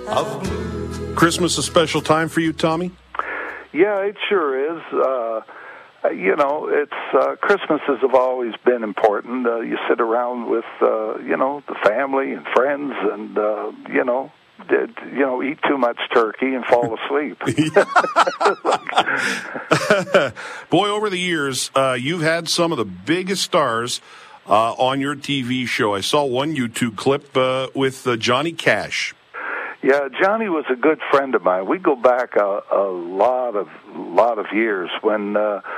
of blue. Christmas a special time for you, Tommy? Yeah, it sure is. Christmases have always been important. You sit around with, the family and friends and, eat too much turkey and fall asleep. Boy, over the years, you've had some of the biggest stars on your TV show. I saw one YouTube clip with Johnny Cash. Yeah, Johnny was a good friend of mine. We go back a lot of years when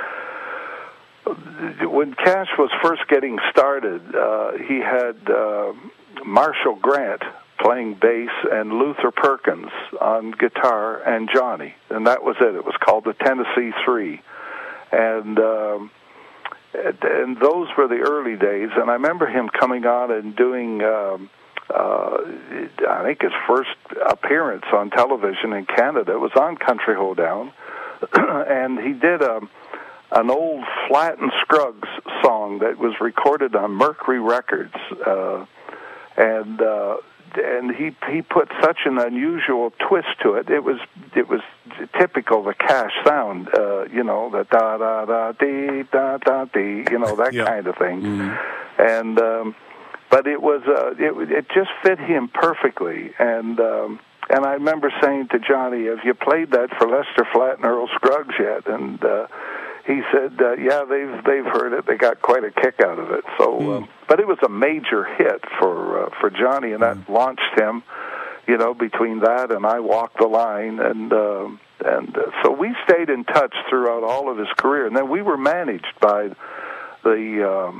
Cash was first getting started. He had Marshall Grant playing bass and Luther Perkins on guitar and Johnny, and that was it. It was called the Tennessee Three, and those were the early days. And I remember him coming on and doing. I think his first appearance on television in Canada was on Country Hoedown, and he did an old Flatt and Scruggs song that was recorded on Mercury Records, and he put such an unusual twist to it. It was typical the Cash sound, the da da da dee da da dee, that kind of thing, and. But it was it just fit him perfectly, and I remember saying to Johnny, "Have you played that for Lester Flatt and Earl Scruggs yet?" And he said, "Yeah, they've heard it. They got quite a kick out of it." So, but it was a major hit for Johnny, and that launched him. Between that and I Walk the Line, and so we stayed in touch throughout all of his career, and then we were managed by the.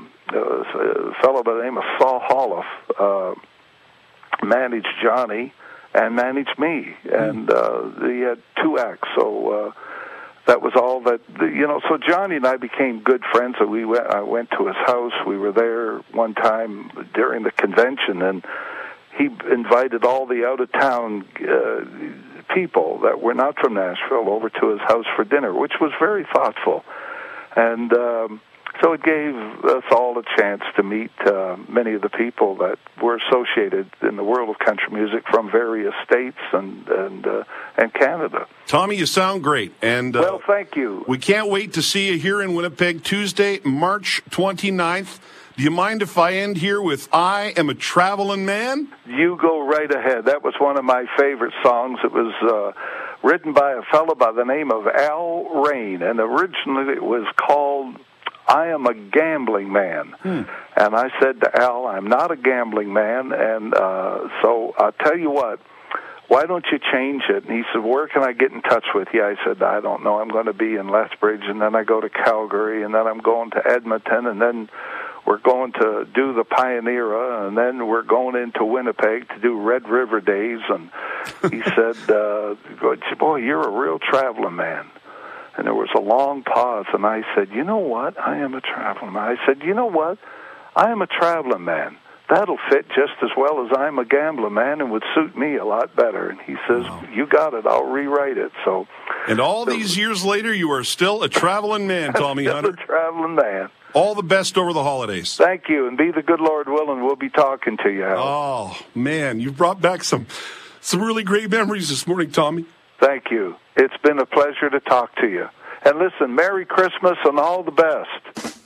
A fellow by the name of Saul Holliff managed Johnny and managed me, and he had two acts. So that was all that. So Johnny and I became good friends. So I went to his house. We were there one time during the convention, and he invited all the out of town people that were not from Nashville over to his house for dinner, which was very thoughtful, and. So it gave us all a chance to meet many of the people that were associated in the world of country music from various states and Canada. Tommy, you sound great. And well, thank you. We can't wait to see you here in Winnipeg Tuesday, March 29th. Do you mind if I end here with I Am a Traveling Man? You go right ahead. That was one of my favorite songs. It was written by a fellow by the name of Al Rain, and originally it was called I Am a Gambling Man. And I said to Al, I'm not a gambling man, and so I'll tell you what, why don't you change it? And he said, where can I get in touch with you? I said, I don't know. I'm going to be in Lethbridge, and then I go to Calgary, and then I'm going to Edmonton, and then we're going to do the Pioneera, and then we're going into Winnipeg to do Red River Days. And he said, boy, you're a real traveling man. And there was a long pause, and I said, you know what? I am a traveling man. I said, you know what? I am a traveling man. That'll fit just as well as I'm a gambling man and would suit me a lot better. And he says, you got it. I'll rewrite it. So, and all these years later, you are still a traveling man, Tommy Hunter. A traveling man. All the best over the holidays. Thank you, and be the good Lord willing, we'll be talking to you, Hal. Oh, man, you've brought back some really great memories this morning, Tommy. Thank you. It's been a pleasure to talk to you. And listen, Merry Christmas and all the best.